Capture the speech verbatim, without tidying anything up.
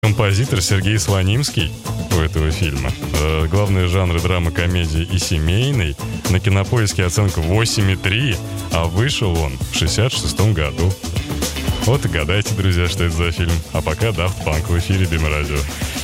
Композитор Сергей Сванимский у этого фильма. Э, главные жанры драма, комедии и семейный. На Кинопоиске оценка восемь и три, а вышел он в шестьдесят шестом году. Вот и гадайте, друзья, что это за фильм. А пока Daft Punk в эфире Бима Радио.